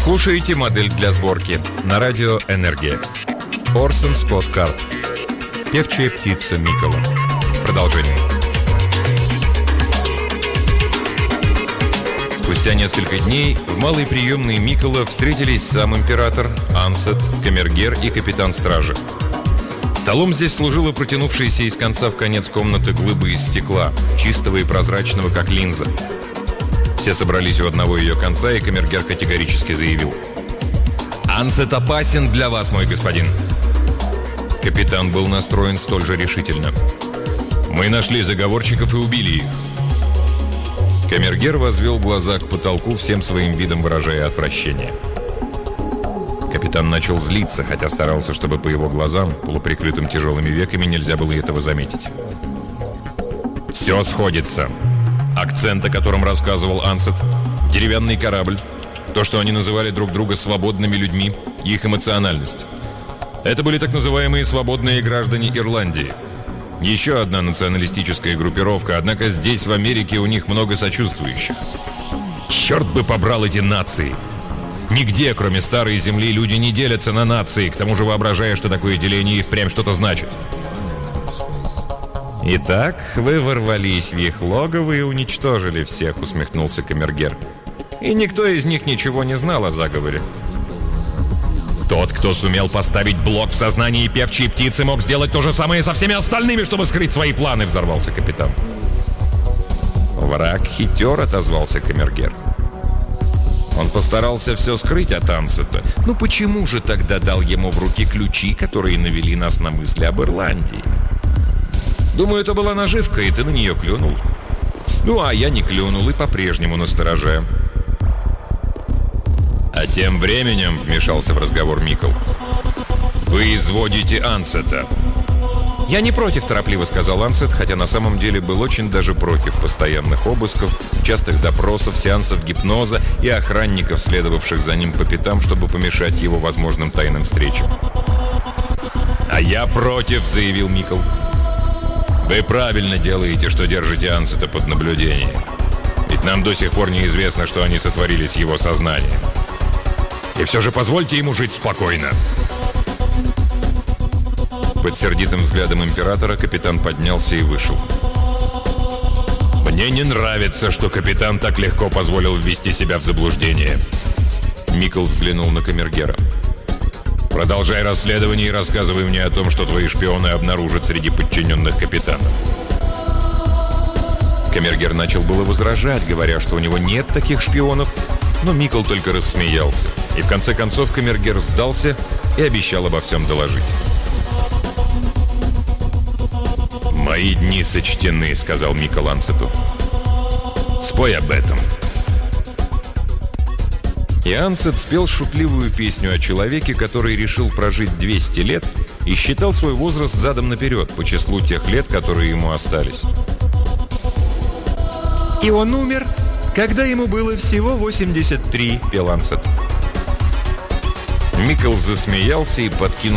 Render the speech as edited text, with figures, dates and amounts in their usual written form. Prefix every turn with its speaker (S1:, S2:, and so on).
S1: Слушаете модель для сборки на радио «Энергия». Орсон Скотт Кард. Певчая птица Микола. Продолжение. Спустя несколько дней в малой приемной Микола встретились сам император, Ансет, камергер и капитан стражи. Столом здесь служила протянувшаяся из конца в конец комнаты глыба из стекла, чистого и прозрачного, как линза. Все собрались у одного ее конца, и камергер категорически заявил: «Ансет опасен для вас, мой господин». Капитан был настроен столь же решительно. «Мы нашли заговорщиков и убили их». Камергер возвел глаза к потолку, всем своим видом выражая отвращение. Капитан начал злиться, хотя старался, чтобы по его глазам, полуприкрытым тяжелыми веками, нельзя было этого заметить. «Все сходится. Акцент, о котором рассказывал Ансет, деревянный корабль, то, что они называли друг друга свободными людьми, их эмоциональность. Это были так называемые свободные граждане Ирландии. Еще одна националистическая группировка, однако здесь, в Америке, у них много сочувствующих. Черт бы побрал эти нации! Нигде, кроме Старой Земли, люди не делятся на нации, к тому же воображая, что такое деление и впрямь что-то значит». «Итак, вы ворвались в их логово и уничтожили всех», — усмехнулся камергер. «И никто из них ничего не знал о заговоре». «Тот, кто сумел поставить блок в сознании певчей птицы, мог сделать то же самое со всеми остальными, чтобы скрыть свои планы», — взорвался капитан. «Враг хитер», — отозвался камергер. Он постарался все скрыть от Ансета. Ну почему же тогда дал ему в руки ключи, которые навели нас на мысли об Ирландии? Думаю, это была наживка, и ты на нее клюнул. Ну, а я не клюнул и по-прежнему настороже». «А тем временем», — вмешался в разговор Микол, — «вы изводите Ансета». «Я не против», — торопливо сказал Ансет, хотя на самом деле был очень даже против постоянных обысков, частых допросов, сеансов гипноза и охранников, следовавших за ним по пятам, чтобы помешать его возможным тайным встречам. «А я против», — заявил Микол. «Вы правильно делаете, что держите Ансета под наблюдением. Ведь нам до сих пор неизвестно, что они сотворили с его сознанием. И все же позвольте ему жить спокойно». Под сердитым взглядом императора капитан поднялся и вышел. «Мне не нравится, что капитан так легко позволил ввести себя в заблуждение». Микол взглянул на камергера. «Продолжай расследование и рассказывай мне о том, что твои шпионы обнаружат среди подчиненных капитана». Камергер начал было возражать, говоря, что у него нет таких шпионов, но Микол только рассмеялся. И в конце концов камергер сдался и обещал обо всем доложить. «Мои дни сочтены», — сказал Микол Ансету. «Спой об этом». И Ансет спел шутливую песню о человеке, который решил прожить 200 лет и считал свой возраст задом наперед по числу тех лет, которые ему остались. «И он умер, когда ему было всего 83», — пел Ансет. Микол засмеялся и подкинул